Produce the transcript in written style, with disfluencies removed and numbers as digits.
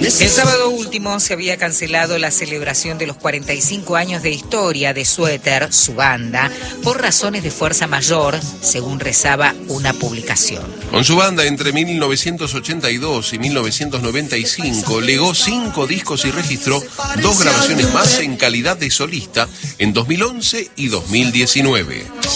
El sábado último se había cancelado la celebración de los 45 años de historia de Suéter, su banda, por razones de fuerza mayor, según rezaba una publicación. Con su banda entre 1982 y 1995 legó 5 discos y registró 2 grabaciones más en calidad de solista en 2011 y 2019.